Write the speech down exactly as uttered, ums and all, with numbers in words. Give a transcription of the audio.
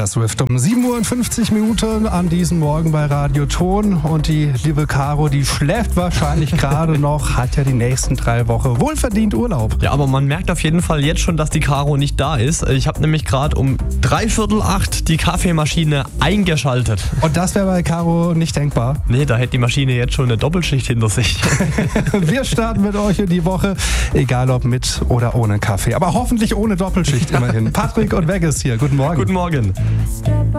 Taylor Swift um sieben Uhr fünfzig Minuten an diesem Morgen bei Radio Ton. Und die liebe Caro, die schläft wahrscheinlich gerade noch, hat ja die nächsten drei Wochen wohlverdient Urlaub. Ja, aber man merkt auf jeden Fall jetzt schon, dass die Caro nicht da ist. Ich habe nämlich gerade um dreiviertel acht die Kaffeemaschine eingeschaltet. Und das wäre bei Caro nicht denkbar. Nee, da hätte die Maschine jetzt schon eine Doppelschicht hinter sich. Wir starten mit euch in die Woche, egal ob mit oder ohne Kaffee. Aber hoffentlich ohne Doppelschicht immerhin. Patrick und Vegas hier, guten Morgen. Guten Morgen.